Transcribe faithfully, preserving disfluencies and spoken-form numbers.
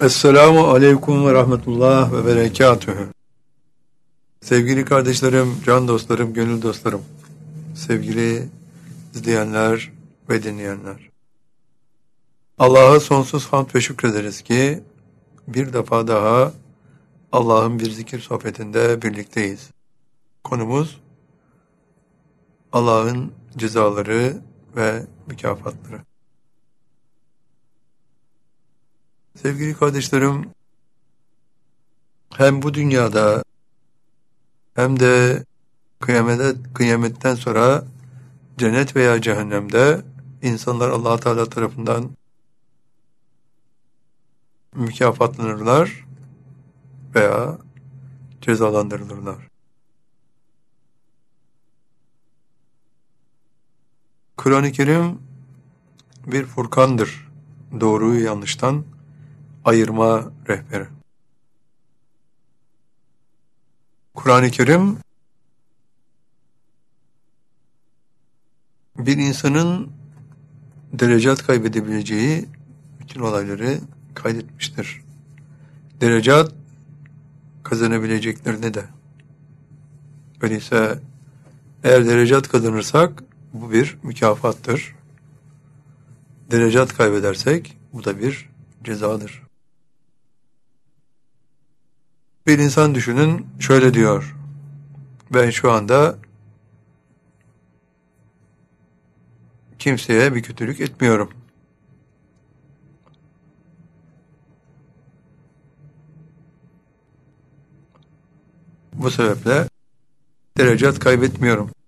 Esselamu Aleyküm ve Rahmetullah ve Berekatühü. Sevgili kardeşlerim, can dostlarım, gönül dostlarım, sevgili izleyenler ve dinleyenler. Allah'a sonsuz hamd ve şükrederiz ki bir defa daha Allah'ın bir zikir sohbetinde birlikteyiz. Konumuz Allah'ın cezaları ve mükafatları. Sevgili kardeşlerim, hem bu dünyada hem de kıyamete, kıyametten sonra cennet veya cehennemde insanlar Allah Teala tarafından mükafatlanırlar veya cezalandırılırlar. Kur'an-ı Kerim bir furkandır. Doğruyu yanlıştan ayırma rehberi. Kur'an-ı Kerim bir insanın derecat kaybedebileceği bütün olayları kaydetmiştir. Derecat kazanabileceklerini de. Öyleyse eğer derecat kazanırsak bu bir mükafattır. Derecat kaybedersek bu da bir cezadır. Bir insan düşünün, şöyle diyor: ben şu anda kimseye bir kötülük etmiyorum. Bu sebeple derecat kaybetmiyorum.